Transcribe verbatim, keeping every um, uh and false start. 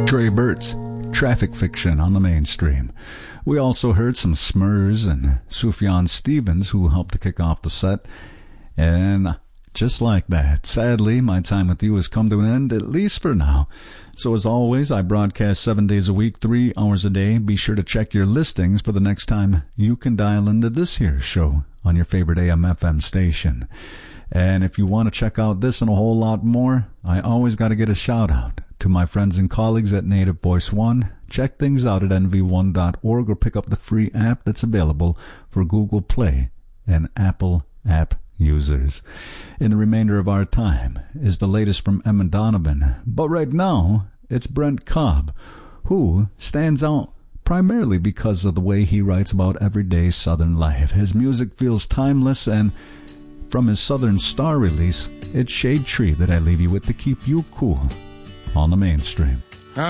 Trey Burt's Traffic Fiction on the Mainstream. We also heard some Smurs and Sufjan Stevens, who helped to kick off the set. And just like that, sadly, my time with you has come to an end, at least for now. So as always, I broadcast seven days a week, three hours a day. Be sure to check your listings for the next time you can dial into this here show on your favorite A M F M station. And if you want to check out this and a whole lot more, I always got to get a shout out to my friends and colleagues at Native Voice One. Check things out at N V one dot org or pick up the free app that's available for Google Play and Apple app users. In the remainder of our time is the latest from Emma Donovan, but right now it's Brent Cobb, who stands out primarily because of the way he writes about everyday Southern life. His music feels timeless, and from his Southern Star release, it's Shade Tree that I leave you with to keep you cool on the Mainstream.